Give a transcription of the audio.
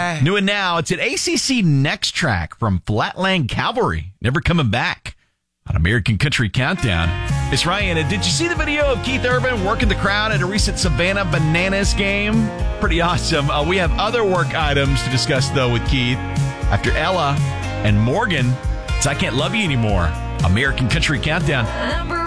guy. New and now, it's an ACC Next Track from Flatland Cavalry. Never coming back on American Country Countdown. It's Ryan. And did you see the video of Keith Urban working the crowd at a recent Savannah Bananas game? Pretty awesome. We have other work items to discuss, though, with Keith. After Ella and Morgan, it's I Can't Love You Anymore. American Country Countdown.